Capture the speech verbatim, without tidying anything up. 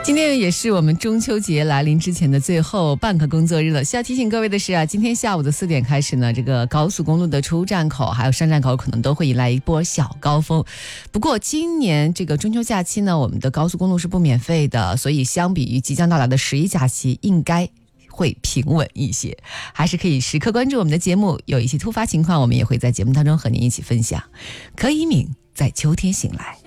今天也是我们中秋节来临之前的最后半个工作日了。需要提醒各位的是啊，今天下午的四点开始呢，这个高速公路的出站口还有上站口可能都会迎来一波小高峰。不过今年这个中秋假期呢，我们的高速公路是不免费的，所以相比于即将到来的十一假期，应该会平稳一些。还是可以时刻关注我们的节目，有一些突发情况我们也会在节目当中和您一起分享。柯以敏在秋天醒来。